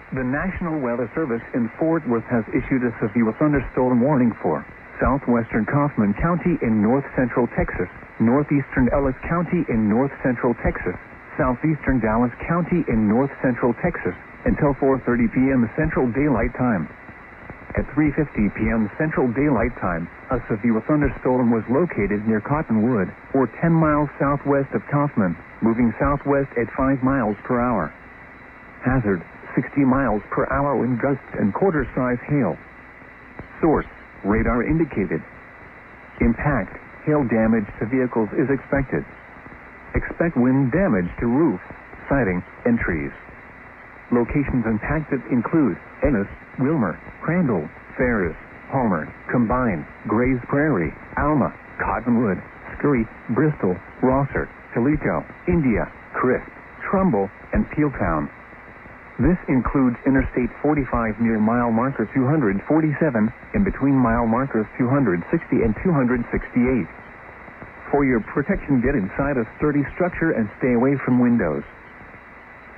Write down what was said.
The National Weather Service in Fort Worth has issued a severe thunderstorm warning for southwestern Kaufman County in north-central Texas, northeastern Ellis County in north-central Texas, southeastern Dallas County in north-central Texas, until 4:30 p.m. Central Daylight Time. At 3:50 p.m. Central Daylight Time, a severe thunderstorm was located near Cottonwood, or 10 miles southwest of Kaufman, moving southwest at 5 miles per hour. Hazard, 60 miles per hour wind gusts and quarter-size hail. Source, radar indicated. Impact, hail damage to vehicles is expected. Expect wind damage to roofs, siding, and trees. Locations impacted include Ennis, Wilmer, Crandall, Ferris, Palmer, Combine, Grays Prairie, Alma, Cottonwood, Scurry, Bristol, Rosser, Toledo, India, Crisp, Trumbull, and Peeltown. This includes Interstate 45 near mile marker 247 and between mile markers 260 and 268. For your protection, get inside a sturdy structure and stay away from windows.